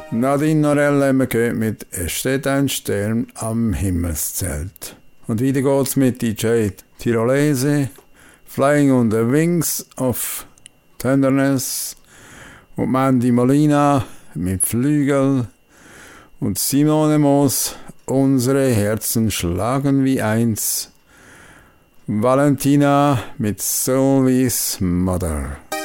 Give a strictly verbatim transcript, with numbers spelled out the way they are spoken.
Nadine Norell haben wir gehört mit «Es steht ein Stern am Himmelszelt». Und wieder geht's mit D J Tirolese, «Flying on the Wings of Tenderness» und Mandy Molina mit «Flügel» und Simone Moos, «Unsere Herzen schlagen wie eins». Valentina mit Sylvie's Mother.